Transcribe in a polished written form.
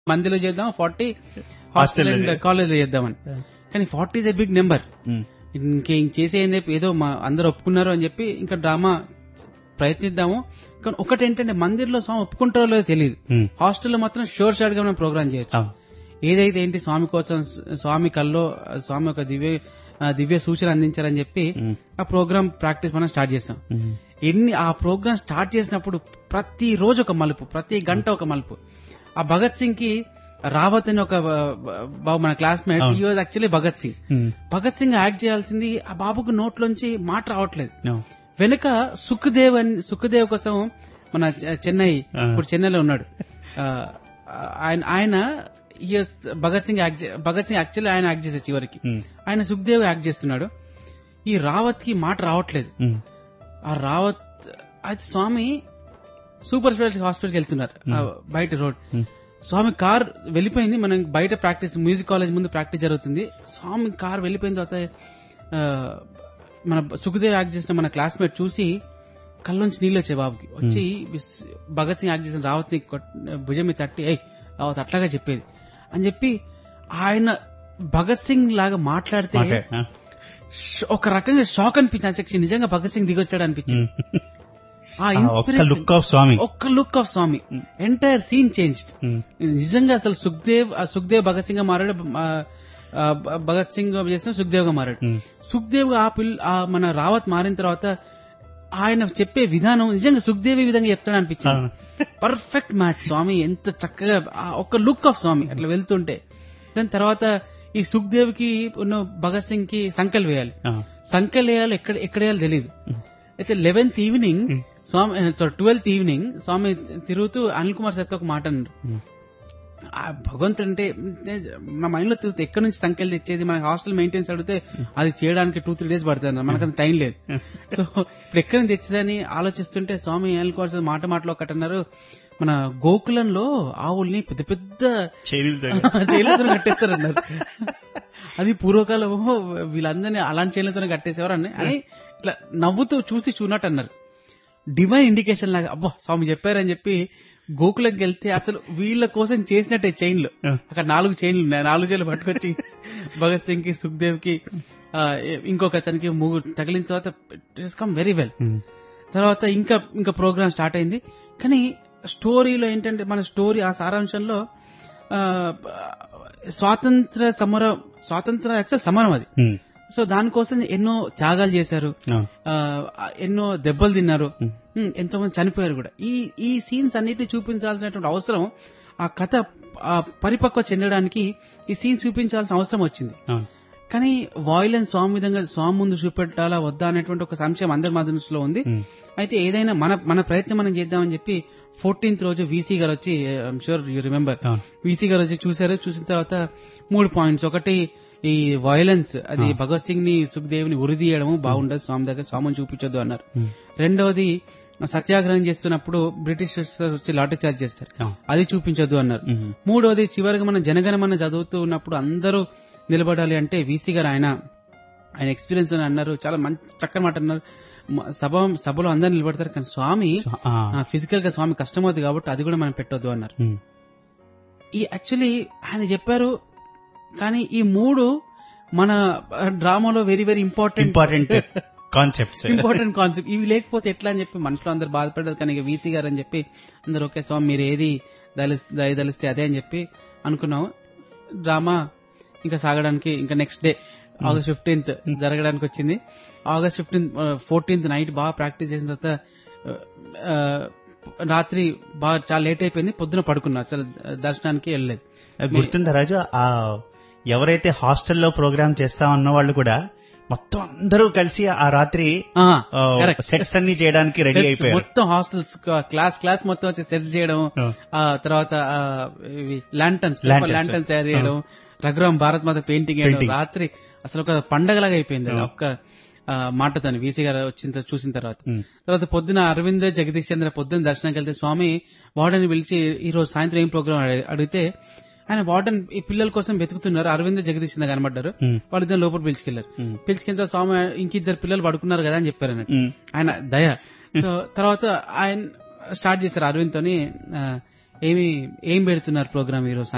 మందిలో చేద్దాం, 40 hostel and hostel college లో చేద్దామని. కానీ 40 ఇస్ ఎ బిగ్ నెంబర్. ఇంకేం చేసేయని చెప్పి ఏదో అందరు ఒప్పుకున్నారు అని చెప్పి ఇంకా డ్రామా ప్రయత్నిద్దాము. కానీ ఒకటి ఏంటంటే మందిర్లో స్వామి ఒప్పుకుంటారో లేదో తెలియదు. హాస్టల్లో మాత్రం షోర్ షార్ట్ గా మనం ప్రోగ్రామ్ చేయొచ్చు. ఏదైతే ఏంటి స్వామి కోసం, స్వామి కల్లో స్వామి ఒక దివ్య సూచన అందించారని చెప్పి ఆ ప్రోగ్రామ్ ప్రాక్టీస్ మనం స్టార్ట్ చేస్తాం. ఆ ప్రోగ్రామ్ స్టార్ట్ చేసినప్పుడు ప్రతి రోజు ఒక మలుపు, ప్రతి గంట ఒక మలుపు. ఆ భగత్ సింగ్ కి రావత్ అని ఒక బాబు మన క్లాస్మేట్, ఈ was actually Bhagat Singh. Bhagat Singh act చేయాల్సింది, ఆ బాబుకు నోట్లోంచి మాట రావట్లేదు. వెనుక సుఖదేవ్ కోసం మన చెన్నై, ఇప్పుడు చెన్నైలో ఉన్నాడు ఆయన, భగత్ సింగ్ యాక్చువల్లీ ఆయన యాక్ట్ చేసే చివరికి ఆయన సుఖదేవ్ యాక్ట్ చేస్తున్నాడు. ఈ రావత్ కి మాట రావట్లేదు. ఆ రావత్ అయితే స్వామి సూపర్ స్పెషాలిటీ హాస్పిటల్కి వెళ్తున్నారు, బయట రోడ్. స్వామి కార్ వెళ్ళిపోయింది, మనం బయట ప్రాక్టీస్, మ్యూజిక్ కాలేజ్ ముందు ప్రాక్టీస్ జరుగుతుంది. స్వామి కార్ వెళ్ళిపోయిన తర్వాత మన సుఖదేవ్ యాక్ట్ చేసిన మన క్లాస్మేట్ చూసి కళ్ళలోంచి నీళ్ళు వచ్చాయి బాబుకి. వచ్చి భగత్ సింగ్ యాక్ట్ చేసిన రావత్ ని భుజం మీద తట్టి, రావత్ అట్లాగా చెప్పేది అని చెప్పి ఆయన భగత్ సింగ్ లాగా మాట్లాడితే ఒక రకంగా షాక్ అనిపించింది. నిజంగా భగత్ సింగ్ దిగొచ్చాడు అనిపించింది. ఒక్క look of Swamy, entire scene changed. నిజంగా అసలు సుఖ్దేవ్ భగత్ సింగ్ గా మారాడు, భగత్ సింగ్ చేసిన సుఖ్దేవ్ గా మారాడు. సుఖ్దేవ్ మన రావత్ మారిన తర్వాత ఆయన చెప్పే విధానం నిజంగా సుఖ్దేవ్ విధంగా చెప్తాడు అనిపించింది. Perfect match. స్వామి ఎంత చక్కగా, ఒక లుక్ ఆఫ్ స్వామి అట్లా వెళ్తుంటే. దాని తర్వాత ఈ సుఖ్దేవ్ కి ఉన్న భగత్ సింగ్ కి సంకల్ వేయాలి. సంకల్ వేయాలి, ఎక్కడ వేయాలి తెలియదు. అయితే 11th ఈవినింగ్ స్వామి, 12th ఈవినింగ్ స్వామి తిరుగుతూ అనిల్ కుమార్ సార్తో ఒక మాట అన్నారు. భగవంతుడు అంటే నా మైండ్ లో తిరుగుతుంది, ఎక్కడి నుంచి సంఖ్యలు తెచ్చేది, మన హాస్టల్ మెయింటెనెన్స్ అడిగితే అది చేయడానికి 2-3 days పడుతుంది, మనకంత టైం లేదు. సో ఇప్పుడు ఎక్కడి నుంచి తెచ్చేదని ఆలోచిస్తుంటే స్వామి అనిల్ కుమార్ సార్ మాటలో ఒకటి అన్నారు, మన గోకులంలో ఆవుల్ని పెద్ద పెద్ద చైలతో కట్టేస్తారన్నారు. అది పూర్వకాలం వీళ్ళందరినీ అలాంటి చైలతో కట్టేసేవారు అని ఇట్లా నవ్వుతూ చూసినట్టు అన్నారు. డివైన్ ఇండికేషన్ లాగా అబ్బా స్వామి చెప్పారని చెప్పి గోకులంకి వెళ్తే అసలు వీళ్ళ కోసం చేసినట్టే చైన్లు. అక్కడ 4 చైన్లు ఉన్నాయి. 4 చైన్లు పట్టుకొచ్చి భగత్ సింగ్ కి, సుఖ్దేవ్ కి, ఇంకొక అతనికి 3 తగిలిన తర్వాత ఇట్స్ కమ్ వెరీ వెల్. తర్వాత ఇంకా ప్రోగ్రామ్ స్టార్ట్ అయింది. కానీ స్టోరీలో ఏంటంటే మన స్టోరీ ఆ సారాంశంలో స్వాతంత్ర సమరం అది. సో దానికోసం ఎన్నో త్యాగాలు చేశారు, ఎన్నో దెబ్బలు తిన్నారు, ఎంతో మంది చనిపోయారు కూడా. ఈ సీన్స్ అన్నిటిని చూపించాల్సినటువంటి అవసరం, ఆ కథ పరిపక్వ చెందడానికి ఈ సీన్స్ చూపించాల్సిన అవసరం వచ్చింది. కానీ వాయిలెన్స్ స్వామి ముందు చూపెట్టాలా వద్దా అనేటువంటి ఒక సంశయం అందరి మనసులో ఉంది. అయితే ఏదైనా మన ప్రయత్నం మనం చేద్దామని చెప్పి 14th రోజు వీసీ గారు వచ్చి, I'm sure you remember, VC గారు వచ్చి చూశారు. చూసిన తర్వాత 3 పాయింట్స్. ఒకటి, ఈ వైలెన్స్ అది భగత్ సింగ్ ని, సుఖ్దేవ్ ని ఉరిదీయడము బాగుండదు, స్వామి దగ్గర స్వామిని చూపించొద్దు అన్నారు. రెండవది, సత్యాగ్రహం చేస్తున్నప్పుడు బ్రిటిష్ వచ్చి లాఠీ చార్జ్ చేస్తారు, అది చూపించొద్దు అన్నారు. మూడవది, చివరిగా మనం జనగణమన చదువుతూ ఉన్నప్పుడు అందరూ నిలబడాలి అంటే వీసీ గారు ఆయన ఎక్స్పీరియన్స్ అని అన్నారు. చాలా మంచి చక్కని మాట అన్నారు. సభలో అందరు నిలబడతారు, కానీ స్వామి ఫిజికల్ గా స్వామి కష్టమవుతుంది కాబట్టి అది కూడా మనం పెట్టొద్దు అన్నారు. ఈ యాక్చువల్లీ ఆయన చెప్పారు. కానీ ఈ 3 మన డ్రామాలో వెరీ వెరీ ఇంపార్టెంట్ కాన్సెప్ట్స్. ఇవి లేకపోతే ఎట్లా అని చెప్పి మనుషులు అందరు బాధపడ్డారు. కానీ ఇక వీసీ గారు అని చెప్పి అందరు ఓకే స్వామి మీరు ఏది దయదలిస్తే అదే అని చెప్పి అనుకున్నాము. డ్రామా ఇంకా సాగడానికి ఇంకా నెక్స్ట్ డే August 15th జరగడానికి వచ్చింది. August 14th నైట్ బాగా ప్రాక్టీస్ చేసిన తర్వాత రాత్రి బాగా చాలా లేట్ అయిపోయింది. పొద్దున పడుకున్నా, అసలు దర్శనానికి వెళ్ళలేదు. గుర్తుందా రాజు, ఎవరైతే హాస్టల్లో ప్రోగ్రామ్ చేస్తా ఉన్న వాళ్ళు కూడా మొత్తం అందరూ కలిసి ఆ రాత్రి సెట్స్ అన్ని చేయడానికి రెడీ అయిపోయారు. మొత్తం హాస్టల్స్ క్లాస్ మొత్తం వచ్చి సెట్స్ చేయడం, తర్వాత ల్యాంటర్న్స్ తయారు చేయడం, రఘురామ్ భారత్ మాత పెయింటింగ్ వేయడం, రాత్రి అసలు ఒక పండగలాగా అయిపోయింది ఒక్క మాటతో వీసీ గారు వచ్చిన చూసిన తర్వాత పొద్దున అరవింద్ జగదీష్ చంద్ర పొద్దున దర్శనానికి వెళ్తే స్వామి వార్డెన్ పిలిచి ఈ రోజు సాయంత్రం ఏం ప్రోగ్రామ్ అడిగితే ఆయన వార్డెన్ ఈ పిల్లల కోసం వెతుకుతున్నారు, అరవింద్ జగదీష్ చంద్ర కనబడ్డారు. వాళ్ళిద్దరు లోపల పిలిచుకెళ్తారు. స్వామి ఇంకిద్దరు పిల్లలు పడుకున్నారు కదా అని చెప్పారు అన్నట్టు ఆయన దయ. సో తర్వాత ఆయన స్టార్ట్ చేశారు అరవింద్ తోని, ఏం పెడుతున్నారు ప్రోగ్రామ్ ఈ రోజు